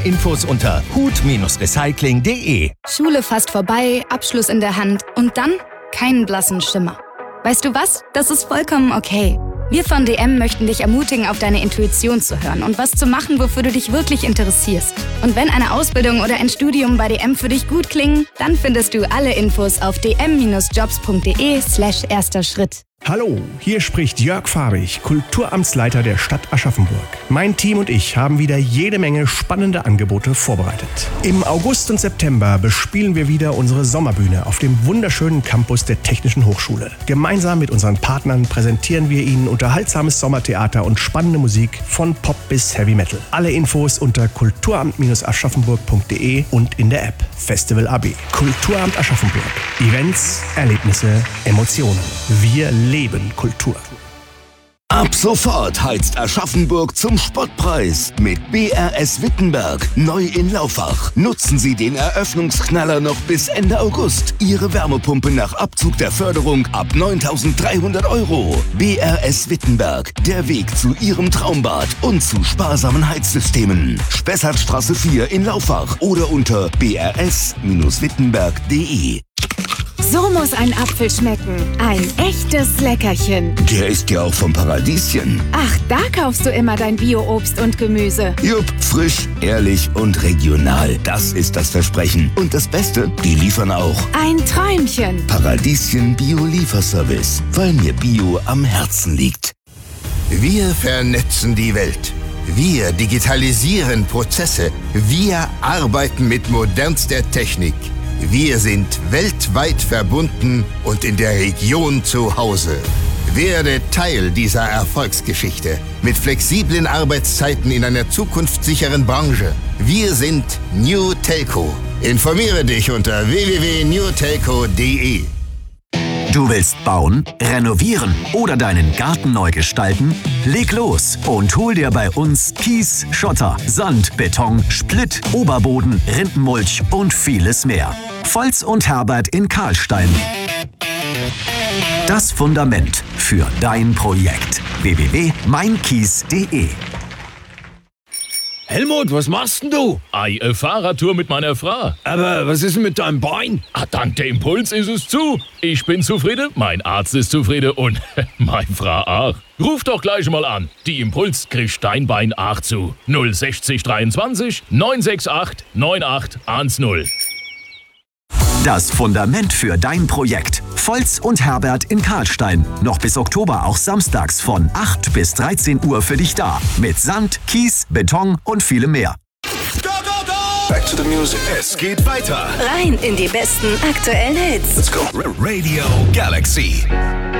Mehr Infos unter hut-recycling.de. Schule fast vorbei, Abschluss in der Hand und dann keinen blassen Schimmer. Weißt du was? Das ist vollkommen okay. Wir von DM möchten dich ermutigen, auf deine Intuition zu hören und was zu machen, wofür du dich wirklich interessierst. Und wenn eine Ausbildung oder ein Studium bei DM für dich gut klingen, dann findest du alle Infos auf dm-jobs.de/erster Schritt. Hallo, hier spricht Jörg Fahrig, Kulturamtsleiter der Stadt Aschaffenburg. Mein Team und ich haben wieder jede Menge spannende Angebote vorbereitet. Im August und September bespielen wir wieder unsere Sommerbühne auf dem wunderschönen Campus der Technischen Hochschule. Gemeinsam mit unseren Partnern präsentieren wir Ihnen unterhaltsames Sommertheater und spannende Musik von Pop bis Heavy Metal. Alle Infos unter kulturamt-aschaffenburg.de und in der App Festival AB. Kulturamt Aschaffenburg. Events, Erlebnisse, Emotionen. Wir leben Kultur. Ab sofort heizt Aschaffenburg zum Spottpreis mit BRS Wittenberg, neu in Laufach. Nutzen Sie den Eröffnungsknaller noch bis Ende August. Ihre Wärmepumpe nach Abzug der Förderung ab 9.300 €. BRS Wittenberg, der Weg zu Ihrem Traumbad und zu sparsamen Heizsystemen. Spessartstraße 4 in Laufach oder unter brs-wittenberg.de. So muss ein Apfel schmecken. Ein echtes Leckerchen. Der ist ja auch vom Paradieschen. Ach, da kaufst du immer dein Bio-Obst und Gemüse. Jupp, frisch, ehrlich und regional. Das ist das Versprechen. Und das Beste, die liefern auch. Ein Träumchen. Paradieschen Bio-Lieferservice, weil mir Bio am Herzen liegt. Wir vernetzen die Welt. Wir digitalisieren Prozesse. Wir arbeiten mit modernster Technik. Wir sind weltweit verbunden und in der Region zu Hause. Werde Teil dieser Erfolgsgeschichte mit flexiblen Arbeitszeiten in einer zukunftssicheren Branche. Wir sind New Telco. Informiere dich unter www.newtelco.de. Du willst bauen, renovieren oder deinen Garten neu gestalten? Leg los und hol dir bei uns Kies, Schotter, Sand, Beton, Splitt, Oberboden, Rindenmulch und vieles mehr. Volz und Herbert in Karlstein. Das Fundament für dein Projekt. www.meinkies.de. Helmut, was machst denn du? Eine Fahrradtour mit meiner Frau. Aber was ist denn mit deinem Bein? Dank der Impuls ist es zu. Ich bin zufrieden, mein Arzt ist zufrieden und meine Frau auch. Ruf doch gleich mal an. Die Impuls kriegt dein Bein auch zu. 060 23 968 9810. Das Fundament für dein Projekt. Volz und Herbert in Karlstein. Noch bis Oktober auch samstags von 8 bis 13 Uhr für dich da. Mit Sand, Kies, Beton und vielem mehr. Go, go, go! Back to the music. Es geht weiter. Rein in die besten aktuellen Hits. Let's go. Radio Galaxy.